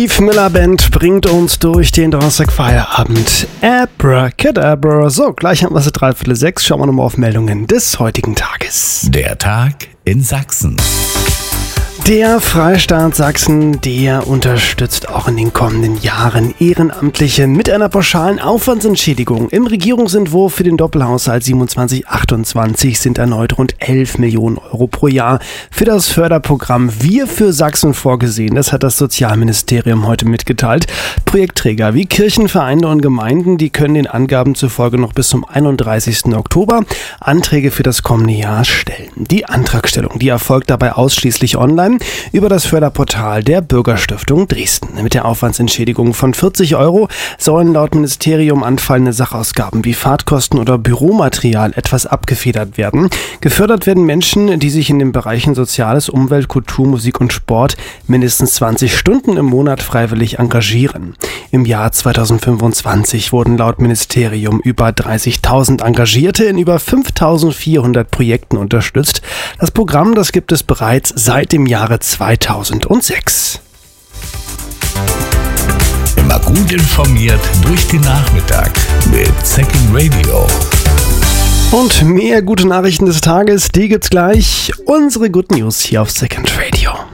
Steve Miller Band bringt uns durch den Donnerstag-Feierabend. Abracadabra. So, gleich haben wir sie 5:45. Schauen wir nochmal auf Meldungen des heutigen Tages. Der Tag in Sachsen. Der Freistaat Sachsen, der unterstützt auch in den kommenden Jahren Ehrenamtliche mit einer pauschalen Aufwandsentschädigung. Im Regierungsentwurf für den Doppelhaushalt 27/28 sind erneut rund 11 Millionen Euro pro Jahr für das Förderprogramm Wir für Sachsen vorgesehen. Das hat das Sozialministerium heute mitgeteilt. Projektträger wie Kirchen, Vereine und Gemeinden, die können den Angaben zufolge noch bis zum 31. Oktober Anträge für das kommende Jahr stellen. Die Antragstellung, die erfolgt dabei ausschließlich online über das Förderportal der Bürgerstiftung Dresden. Mit der Aufwandsentschädigung von 40 Euro sollen laut Ministerium anfallende Sachausgaben wie Fahrtkosten oder Büromaterial etwas abgefedert werden. Gefördert werden Menschen, die sich in den Bereichen Soziales, Umwelt, Kultur, Musik und Sport mindestens 20 Stunden im Monat freiwillig engagieren. Im Jahr 2025 wurden laut Ministerium über 30.000 Engagierte in über 5.400 Projekten unterstützt. Das Programm, das gibt es bereits seit dem Jahre 2006. Immer gut informiert durch den Nachmittag mit Second Radio. Und mehr gute Nachrichten des Tages, die gibt's gleich. Unsere Good News hier auf Second Radio.